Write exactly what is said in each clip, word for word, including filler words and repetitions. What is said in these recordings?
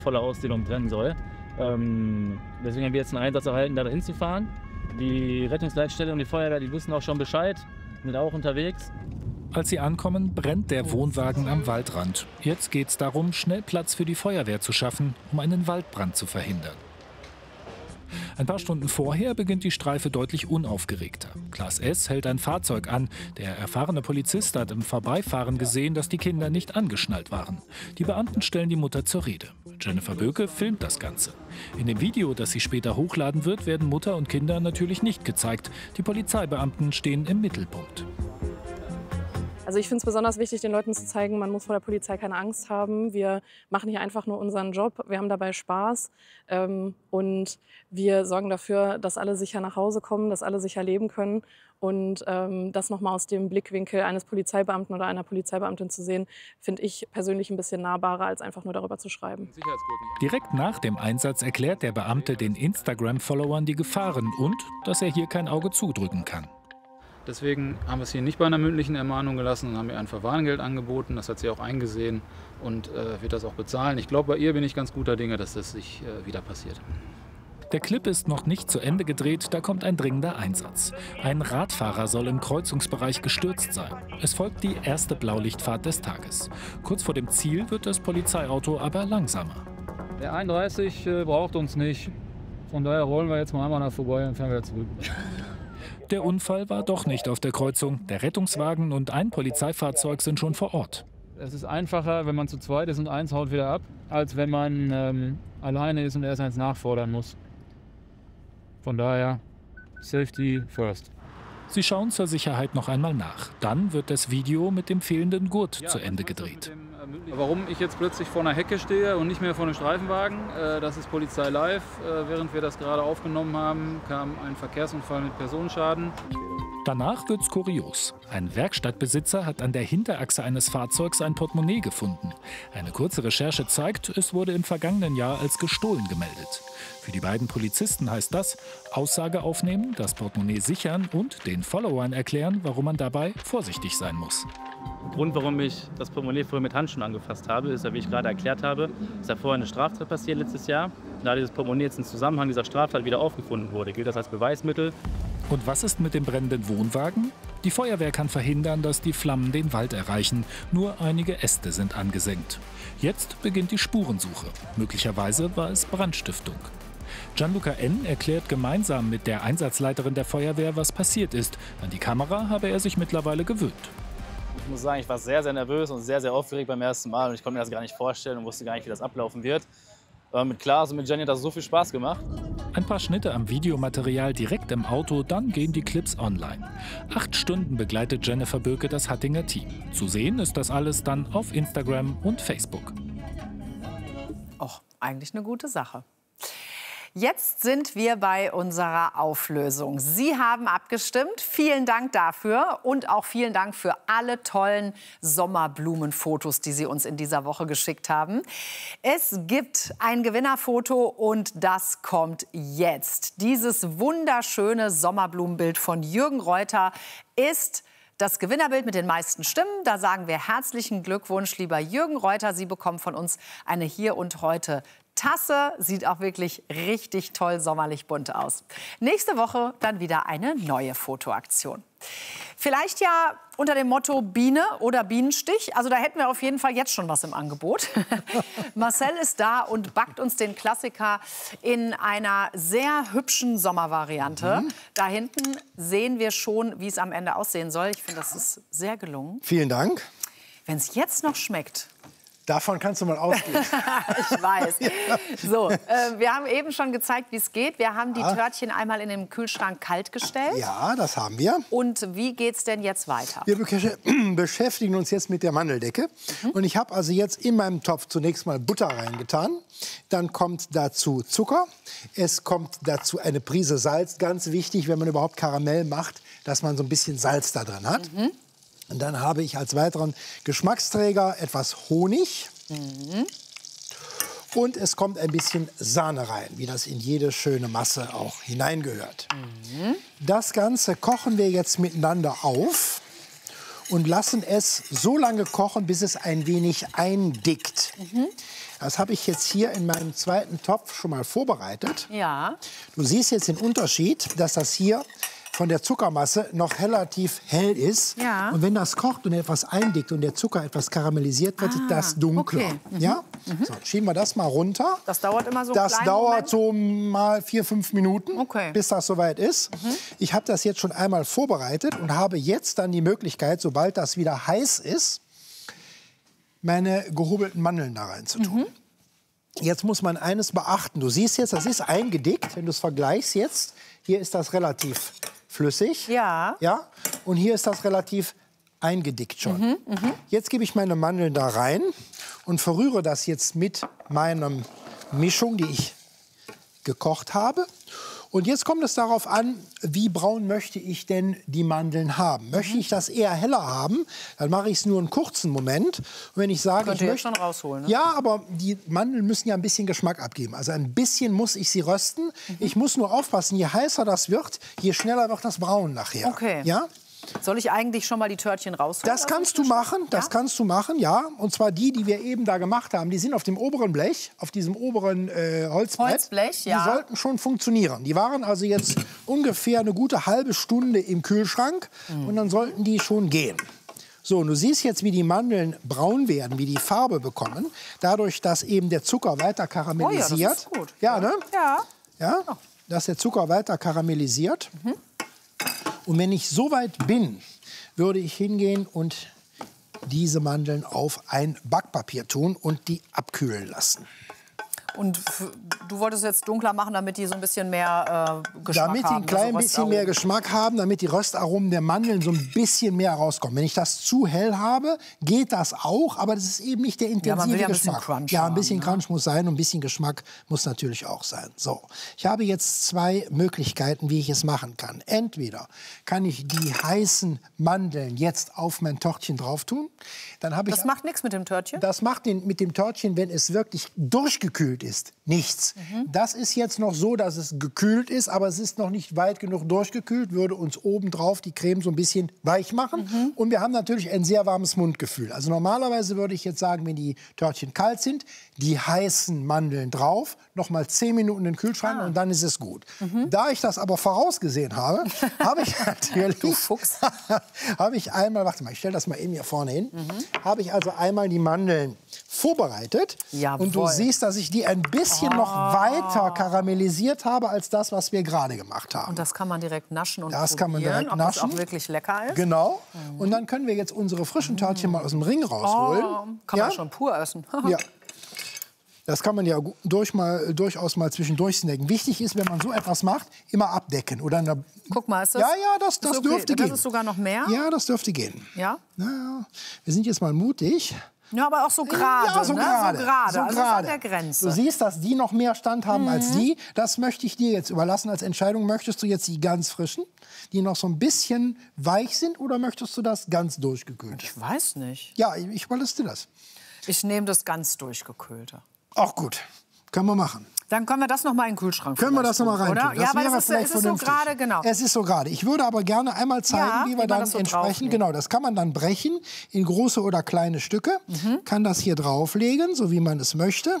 volle Ausdehnung trennen soll. Ähm, deswegen haben wir jetzt einen Einsatz erhalten, da dahin zu fahren. Die Rettungsleitstelle und die Feuerwehr, die wissen auch schon Bescheid, sind auch unterwegs. Als sie ankommen, brennt der Wohnwagen am Waldrand. Jetzt geht es darum, schnell Platz für die Feuerwehr zu schaffen, um einen Waldbrand zu verhindern. Ein paar Stunden vorher beginnt die Streife deutlich unaufgeregter. Klaas S. hält ein Fahrzeug an. Der erfahrene Polizist hat im Vorbeifahren gesehen, dass die Kinder nicht angeschnallt waren. Die Beamten stellen die Mutter zur Rede. Jennifer Böke filmt das Ganze. In dem Video, das sie später hochladen wird, werden Mutter und Kinder natürlich nicht gezeigt. Die Polizeibeamten stehen im Mittelpunkt. Also ich finde es besonders wichtig, den Leuten zu zeigen, man muss vor der Polizei keine Angst haben. Wir machen hier einfach nur unseren Job, wir haben dabei Spaß ähm, und wir sorgen dafür, dass alle sicher nach Hause kommen, dass alle sicher leben können. Und ähm, das nochmal aus dem Blickwinkel eines Polizeibeamten oder einer Polizeibeamtin zu sehen, finde ich persönlich ein bisschen nahbarer, als einfach nur darüber zu schreiben. Direkt nach dem Einsatz erklärt der Beamte den Instagram-Followern die Gefahren und dass er hier kein Auge zudrücken kann. Deswegen haben wir es hier nicht bei einer mündlichen Ermahnung gelassen und haben ihr ein Verwarngeld angeboten. Das hat sie auch eingesehen und äh, wird das auch bezahlen. Ich glaube, bei ihr bin ich ganz guter Dinge, dass das nicht äh, wieder passiert. Der Clip ist noch nicht zu Ende gedreht, da kommt ein dringender Einsatz. Ein Radfahrer soll im Kreuzungsbereich gestürzt sein. Es folgt die erste Blaulichtfahrt des Tages. Kurz vor dem Ziel wird das Polizeiauto aber langsamer. Der einunddreißig äh, braucht uns nicht. Von daher rollen wir jetzt mal einmal nach vorbei und fahren wieder zurück. Der Unfall war doch nicht auf der Kreuzung. Der Rettungswagen und ein Polizeifahrzeug sind schon vor Ort. Es ist einfacher, wenn man zu zweit ist und eins haut wieder ab, als wenn man ähm, alleine ist und erst eins nachfordern muss. Von daher, Safety first. Sie schauen zur Sicherheit noch einmal nach. Dann wird das Video mit dem fehlenden Gurt ja, zu Ende gedreht. Dem, äh, warum ich jetzt plötzlich vor einer Hecke stehe und nicht mehr vor einem Streifenwagen, äh, das ist Polizei Live. Äh, während wir das gerade aufgenommen haben, kam ein Verkehrsunfall mit Personenschaden. Danach wird's kurios. Ein Werkstattbesitzer hat an der Hinterachse eines Fahrzeugs ein Portemonnaie gefunden. Eine kurze Recherche zeigt, es wurde im vergangenen Jahr als gestohlen gemeldet. Für die beiden Polizisten heißt das, Aussage aufnehmen, das Portemonnaie sichern und den Followern erklären, warum man dabei vorsichtig sein muss. Der Grund, warum ich das Portemonnaie vorher mit Handschuhen angefasst habe, ist, wie ich gerade erklärt habe, dass da vorher eine Straftat passiert letztes Jahr. Da dieses Portemonnaie jetzt im Zusammenhang dieser Straftat wieder aufgefunden wurde, gilt das als Beweismittel. Und was ist mit dem brennenden Wohnwagen? Die Feuerwehr kann verhindern, dass die Flammen den Wald erreichen. Nur einige Äste sind angesenkt. Jetzt beginnt die Spurensuche. Möglicherweise war es Brandstiftung. Gianluca N. erklärt gemeinsam mit der Einsatzleiterin der Feuerwehr, was passiert ist. An die Kamera habe er sich mittlerweile gewöhnt. Ich muss sagen, ich war sehr, sehr nervös und sehr, sehr aufgeregt beim ersten Mal. Und ich konnte mir das gar nicht vorstellen und wusste gar nicht, wie das ablaufen wird. Aber mit Klaas und mit Jenny hat das so viel Spaß gemacht. Ein paar Schnitte am Videomaterial direkt im Auto, dann gehen die Clips online. Acht Stunden begleitet Jennifer Böke das Hattinger Team. Zu sehen ist das alles dann auf Instagram und Facebook. Och, eigentlich eine gute Sache. Jetzt sind wir bei unserer Auflösung. Sie haben abgestimmt. Vielen Dank dafür und auch vielen Dank für alle tollen Sommerblumenfotos, die Sie uns in dieser Woche geschickt haben. Es gibt ein Gewinnerfoto und das kommt jetzt. Dieses wunderschöne Sommerblumenbild von Jürgen Reuter ist das Gewinnerbild mit den meisten Stimmen. Da sagen wir herzlichen Glückwunsch, lieber Jürgen Reuter. Sie bekommen von uns eine Hier und Heute Tasse. Sieht auch wirklich richtig toll sommerlich bunt aus. Nächste Woche dann wieder eine neue Fotoaktion. Vielleicht ja unter dem Motto Biene oder Bienenstich. Also da hätten wir auf jeden Fall jetzt schon was im Angebot. Marcel ist da und backt uns den Klassiker in einer sehr hübschen Sommervariante. Mhm. Da hinten sehen wir schon, wie es am Ende aussehen soll. Ich finde, das ist sehr gelungen. Vielen Dank. Wenn es jetzt noch schmeckt. Davon kannst du mal ausgehen. Ich weiß. So, äh, wir haben eben schon gezeigt, wie es geht. Wir haben die ja. Törtchen einmal in den Kühlschrank kalt gestellt. Ja, das haben wir. Und wie geht's denn jetzt weiter? Wir beschäftigen uns jetzt mit der Mandeldecke. Mhm. Und ich habe also jetzt in meinem Topf zunächst mal Butter reingetan. Dann kommt dazu Zucker. Es kommt dazu eine Prise Salz. Ganz wichtig, wenn man überhaupt Karamell macht, dass man so ein bisschen Salz da drin hat. Mhm. Und dann habe ich als weiteren Geschmacksträger etwas Honig. Mhm. Und es kommt ein bisschen Sahne rein, wie das in jede schöne Masse auch hineingehört. Mhm. Das Ganze kochen wir jetzt miteinander auf. und lassen es so lange kochen, bis es ein wenig eindickt. Mhm. Das habe ich jetzt hier in meinem zweiten Topf schon mal vorbereitet. Ja. Du siehst jetzt den Unterschied, dass das hier von der Zuckermasse noch relativ hell ist. Ja. Und wenn das kocht und etwas eindickt und der Zucker etwas karamellisiert wird, Ah, ist das dunkler. okay. Mhm. Ja? So, schieben wir das mal runter. Das dauert immer so einen Das kleinen dauert Moment. so mal vier, fünf Minuten, Okay. bis das soweit ist. Mhm. Ich habe das jetzt schon einmal vorbereitet und habe jetzt dann die Möglichkeit, sobald das wieder heiß ist, meine gehobelten Mandeln da rein zu tun. Mhm. Jetzt muss man eines beachten. Du siehst jetzt, das ist eingedickt. Wenn du es vergleichst jetzt, hier ist das relativ flüssig. Ja. Ja. Und hier ist das relativ eingedickt schon. Mhm, mh. Jetzt gebe ich meine Mandeln da rein und verrühre das jetzt mit meiner Mischung, die ich gekocht habe. Und jetzt kommt es darauf an, wie braun möchte ich denn die Mandeln haben. Möchte ich das eher heller haben, dann mache ich es nur einen kurzen Moment. Und wenn ich sage, Könnt ich ihr jetzt möchte, schon rausholen, ne? ja, aber die Mandeln müssen ja ein bisschen Geschmack abgeben. Also ein bisschen muss ich sie rösten. Mhm. Ich muss nur aufpassen, je heißer das wird, je schneller wird das braun nachher. Okay. Ja? Soll ich eigentlich schon mal die Törtchen rausholen? Das kannst du machen, das Ja? kannst du machen, ja. Und zwar die, die wir eben da gemacht haben, die sind auf dem oberen Blech, auf diesem oberen äh, Holzbrett. Holzblech, ja. Die sollten schon funktionieren. Die waren also jetzt ungefähr eine gute halbe Stunde im Kühlschrank Mhm. und dann sollten die schon gehen. So, und du siehst jetzt, wie die Mandeln braun werden, wie die Farbe bekommen, dadurch, dass eben der Zucker weiter karamellisiert. Oh ja, das ist gut. Ja, ne? Ja. Ja, dass der Zucker weiter karamellisiert. Mhm. Und wenn ich so weit bin, würde ich hingehen und diese Mandeln auf ein Backpapier tun und die abkühlen lassen. Und f- du wolltest jetzt dunkler machen, damit die so ein bisschen mehr äh, Geschmack Damit die haben. ein klein also bisschen mehr Röstaromen. Geschmack haben, damit die Röstaromen der Mandeln so ein bisschen mehr rauskommen. Wenn ich das zu hell habe, geht das auch, aber das ist eben nicht der intensive Ja, man will ja ein bisschen Geschmack. Crunch ja, ein haben, bisschen ne? Crunch muss sein und ein bisschen Geschmack muss natürlich auch sein. So, ich habe jetzt zwei Möglichkeiten, wie ich es machen kann. Entweder kann ich die heißen Mandeln jetzt auf mein Törtchen drauf tun. Dann habe ich Das macht nichts mit dem Törtchen? Das macht den, mit dem Törtchen, wenn es wirklich durchgekühlt ist, nichts. Das ist jetzt noch so, dass es gekühlt ist, aber es ist noch nicht weit genug durchgekühlt, würde uns obendrauf die Creme so ein bisschen weich machen. Und wir haben natürlich ein sehr warmes Mundgefühl. Also normalerweise würde ich jetzt sagen, wenn die Törtchen kalt sind, die heißen Mandeln drauf, noch mal zehn Minuten in den Kühlschrank Ah. und dann ist es gut. Da ich das aber vorausgesehen habe, habe ich natürlich... Du Fuchs. habe ich einmal, warte mal, ich stelle das mal eben hier vorne hin, habe ich also einmal die Mandeln vorbereitet. Jawohl. Und du siehst, dass ich die ein bisschen noch weiter karamellisiert habe, als das, was wir gerade gemacht haben. Und das kann man direkt naschen und Das kann man probieren, direkt ob naschen. das auch wirklich lecker ist. Genau. Und dann können wir jetzt unsere frischen Törtchen mal aus dem Ring rausholen. Oh, kann ja? man schon pur essen. Ja. Das kann man ja gu- durch mal, durchaus mal zwischendurch snacken. Wichtig ist, wenn man so etwas macht, immer abdecken. Oder eine Guck mal, ist das? ja, ja, das, das ist okay. dürfte Das gehen. ist sogar noch mehr? Ja, das dürfte gehen. Ja? Ja, ja. Wir sind jetzt mal mutig. Ja, aber auch so gerade, Ja, so ne? gerade. So gerade, So also gerade. an der Grenze. Du siehst, dass die noch mehr Stand haben als Mhm. die. Das möchte ich dir jetzt überlassen als Entscheidung. Möchtest du jetzt die ganz frischen, die noch so ein bisschen weich sind, oder möchtest du das ganz durchgekühlte? Ich weiß nicht. Ja, ich ich überlasse dir das. Ich nehme das ganz durchgekühlte. Auch gut. Können wir machen. Dann können wir das noch mal in den Kühlschrank Können wir vielleicht das noch mal tun, rein oder? Ja, aber das ist, es ist so vernünftig. gerade, genau. Es ist so gerade. Ich würde aber gerne einmal zeigen, Ja, wie wie wir man dann das so entsprechend, drauflegt. genau, das kann man dann brechen in große oder kleine Stücke, Mhm. kann das hier drauflegen, so wie man es möchte.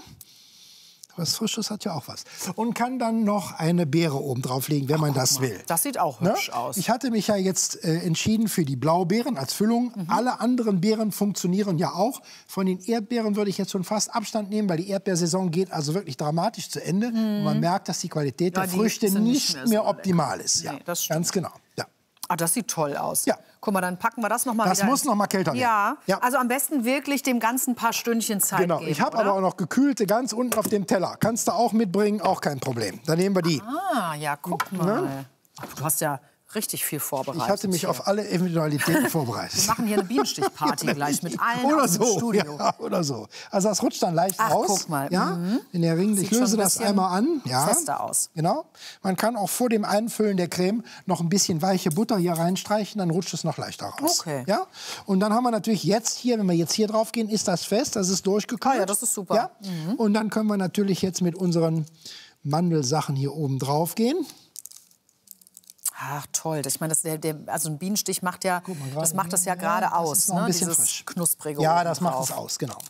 Was Frisches hat ja auch was. Und kann dann noch eine Beere oben drauflegen, wenn man das will. Das sieht auch Ne? hübsch aus. Ich hatte mich ja jetzt äh, entschieden für die Blaubeeren als Füllung. Mhm. Alle anderen Beeren funktionieren ja auch. Von den Erdbeeren würde ich jetzt schon fast Abstand nehmen, weil die Erdbeersaison geht also wirklich dramatisch zu Ende. Und man merkt, dass die Qualität Mhm. Ja, der die Früchte sind nicht nicht mehr, mehr so optimal ist. Ja, Nee, das stimmt. ganz genau. Ja. Ah, das sieht toll aus. Ja. Guck mal, dann packen wir das noch mal Das wieder muss ins- noch mal kälter werden. Ja. Ja. Also am besten wirklich dem Ganzen ein paar Stündchen Zeit Genau. geben, Ich habe oder? aber auch noch gekühlte ganz unten auf dem Teller. Kannst du auch mitbringen, auch kein Problem. Dann nehmen wir die. Ah, ja, guck mal. Ach, du hast ja richtig viel vorbereitet. Ich hatte mich hier. auf alle Eventualitäten vorbereitet. Wir machen hier eine Bienenstichparty gleich mit allen Oder aus dem so, Studio. ja, oder so. Also das rutscht dann leicht Ach, raus. guck mal. Ja, Mhm. in der Ring. Ich Sieht schon löse ein das bisschen einmal an. Ja. fester aus. Genau. Man kann auch vor dem Einfüllen der Creme noch ein bisschen weiche Butter hier reinstreichen, dann rutscht es noch leichter raus. Okay. Ja. Und dann haben wir natürlich jetzt hier, wenn wir jetzt hier drauf gehen, ist das fest, das ist durchgekühlt. Ah ja, das ist super. Ja. Und dann können wir natürlich jetzt mit unseren Mandelsachen hier oben drauf gehen. Ach toll, ich meine, das, der, der, also ein Bienenstich macht ja, das macht das ja, ja gerade das aus, ist noch ein ne? bisschen Dieses frisch. knusprige. Ja, oben das macht drauf. es aus, genau.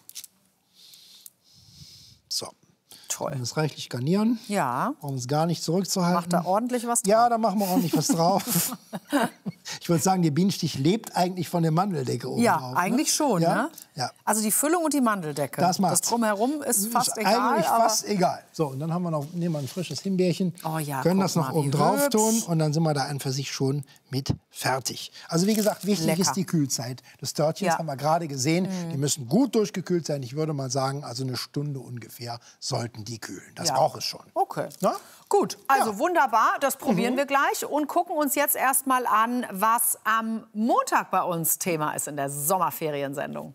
So. Toll. Das reichlich garnieren. Ja. Brauchen wir es gar nicht zurückzuhalten. Macht da ordentlich was drauf? Ja, da machen wir ordentlich was drauf. Ich würde sagen, der Bienenstich lebt eigentlich von der Mandeldecke oben Ja, drauf. eigentlich ne? schon. Ja? Ne? Ja. Also die Füllung und die Mandeldecke. Das macht's. Das Drumherum ist fast ist egal. Eigentlich aber fast egal. So, und dann haben wir noch, nehmen wir ein frisches Himbeerchen, Oh ja, können guck das noch mal, oben wie drauf hübsch. tun und dann sind wir da an für sich schon mit fertig. Also wie gesagt, wichtig Lecker. ist die Kühlzeit des Törtchens, Ja. haben wir gerade gesehen. Mhm. Die müssen gut durchgekühlt sein. Ich würde mal sagen, also eine Stunde ungefähr sollten die kühlen. Das Ja. braucht es schon. Okay. Na? Gut, also wunderbar, das probieren Mhm. wir gleich und gucken uns jetzt erstmal an, was am Montag bei uns Thema ist in der Sommerferiensendung.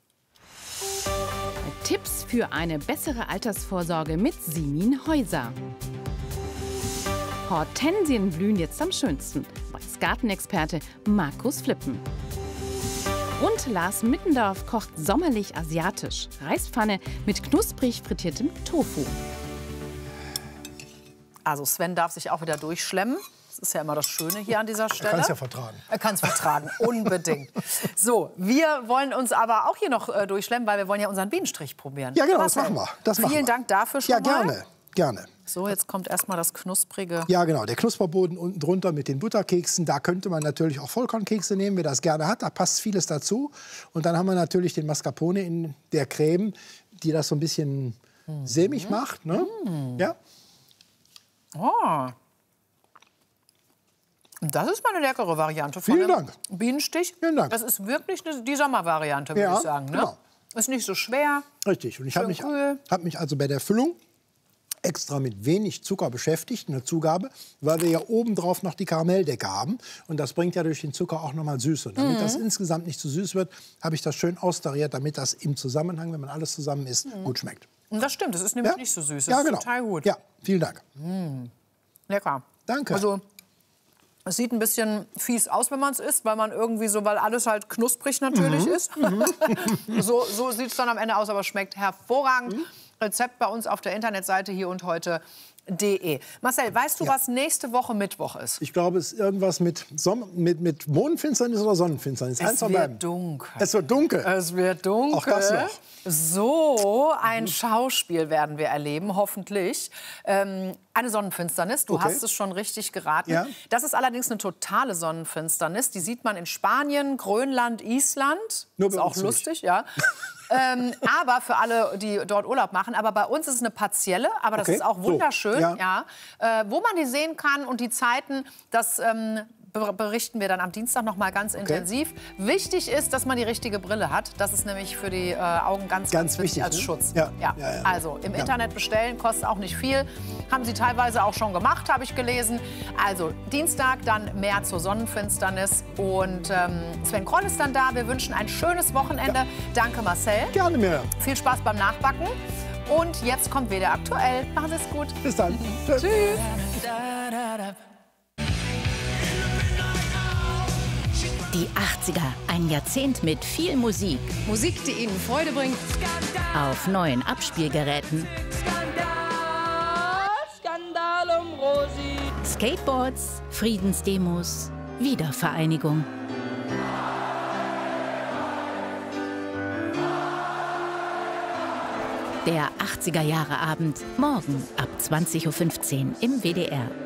Tipps für eine bessere Altersvorsorge mit Simin Häuser. Hortensien blühen jetzt am schönsten, weiß Gartenexperte Markus Flippen. Und Lars Mittendorf kocht sommerlich asiatisch. Reispfanne mit knusprig frittiertem Tofu. Also Sven darf sich auch wieder durchschlemmen. Das ist ja immer das Schöne hier an dieser Stelle. Er kann es ja vertragen. Er kann es vertragen, unbedingt. So, wir wollen uns aber auch hier noch äh, durchschlemmen, weil wir wollen ja unseren Bienenstrich probieren. Ja, genau, Marcel, das machen wir. Das machen vielen wir. Dank dafür schon Ja, mal. gerne, gerne. So, jetzt kommt erstmal das knusprige. Ja, genau. Der Knusperboden unten drunter mit den Butterkeksen. Da könnte man natürlich auch Vollkornkekse nehmen, wer das gerne hat. Da passt vieles dazu. Und dann haben wir natürlich den Mascarpone in der Creme, die das so ein bisschen Mhm. sämig macht. Ne? Mhm. Ja. Oh. Das ist mal eine leckere Variante von Vielen dem Dank. Bienenstich. Vielen Dank. Das ist wirklich eine, die Sommervariante, würde Ja, ich sagen. Ne? genau. Ist nicht so schwer. Richtig. Und ich habe Schön mich, kühl. hab mich also bei der Füllung extra mit wenig Zucker beschäftigt in der Zugabe, weil wir ja obendrauf noch die Karamelldecke haben. Und das bringt ja durch den Zucker auch noch mal Süße. Und damit Mhm. das insgesamt nicht zu süß wird, habe ich das schön austariert, damit das im Zusammenhang, wenn man alles zusammen isst, Mhm. gut schmeckt. Und das stimmt, das ist nämlich Ja? nicht so süß. Das Ja, ist genau. total gut. Ja, vielen Dank. Mm. Lecker. Danke. Also, es sieht ein bisschen fies aus, wenn man es isst, weil man irgendwie so, weil alles halt knusprig natürlich Mhm. ist. so so sieht es dann am Ende aus, aber schmeckt hervorragend. Mhm. Rezept bei uns auf der Internetseite hier und heute punkt de. Marcel, weißt du, Ja. was nächste Woche Mittwoch ist? Ich glaube, es ist irgendwas mit, Somm mit, mit Mondfinsternis oder Sonnenfinsternis. Eins Es von wird beiden. dunkel. Es wird dunkel. Es wird dunkel. Auch das noch. So ein Schauspiel werden wir erleben, hoffentlich. Ähm, eine Sonnenfinsternis, du Okay. hast es schon richtig geraten. Ja. Das ist allerdings eine totale Sonnenfinsternis. Die sieht man in Spanien, Grönland, Island. Nur ist bei auch uns nicht. lustig, ja. ähm, aber für alle, die dort Urlaub machen. Aber bei uns ist es eine partielle, aber das Okay. ist auch So, wunderschön. ja. Ja. Äh, wo man die sehen kann und die Zeiten, das ähm, ber- berichten wir dann am Dienstag noch mal ganz intensiv. Wichtig ist, dass man die richtige Brille hat. Das ist nämlich für die äh, Augen ganz, ganz, Ganz wichtig wichtig, als ne? Schutz. Ja. Ja. Ja, ja. Also im Ja. Internet bestellen, kostet auch nicht viel. Haben sie teilweise auch schon gemacht, habe ich gelesen. Also Dienstag dann mehr zur Sonnenfinsternis. Und ähm, Sven Kroll ist dann da. Wir wünschen ein schönes Wochenende. Danke Marcel. Gerne mehr. Viel Spaß beim Nachbacken. Und jetzt kommt wieder aktuell. Machen Sie es gut. Bis dann. Tschüss. Die achtziger, ein Jahrzehnt mit viel Musik. Musik, die Ihnen Freude bringt. Auf neuen Abspielgeräten. Skandal um Rosi. Skateboards, Friedensdemos, Wiedervereinigung. Der achtziger Jahre Abend, morgen ab zwanzig Uhr fünfzehn im W D R.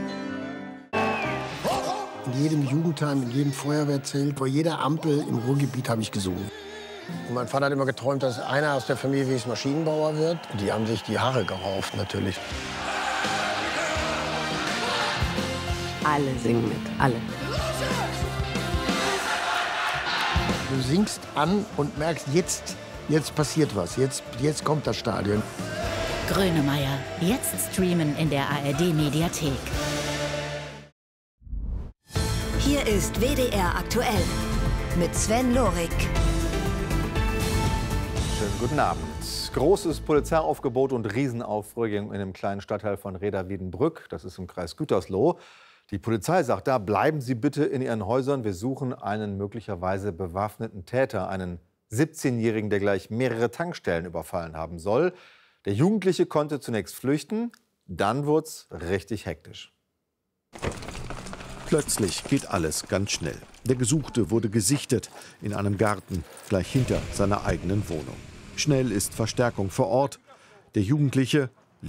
In jedem Jugendheim, in jedem Feuerwehrzelt, vor jeder Ampel im Ruhrgebiet habe ich gesungen. Und mein Vater hat immer geträumt, dass einer aus der Familie wie Maschinenbauer wird. Die haben sich die Haare gerauft, natürlich. Alle singen mit, alle. Du singst an und merkst, jetzt, jetzt passiert was. Jetzt, jetzt kommt das Stadion. Grönemeyer, jetzt streamen in der A R D-Mediathek. Hier ist W D R aktuell mit Sven Lorik. Schönen guten Abend. Großes Polizeiaufgebot und Riesenaufregung in einem kleinen Stadtteil von Reda-Wiedenbrück. Das ist im Kreis Gütersloh. Die Polizei sagt da, bleiben Sie bitte in Ihren Häusern. Wir suchen einen möglicherweise bewaffneten Täter, einen siebzehnjährigen, der gleich mehrere Tankstellen überfallen haben soll. Der Jugendliche konnte zunächst flüchten, dann wurde es richtig hektisch. Plötzlich geht alles ganz schnell. Der Gesuchte wurde gesichtet in einem Garten gleich hinter seiner eigenen Wohnung. Schnell ist Verstärkung vor Ort. Der Jugendliche